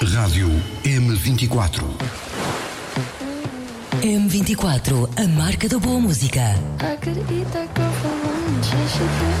Rádio M24. M24, a marca da boa música. I could eat that girl for lunch, yeah, she could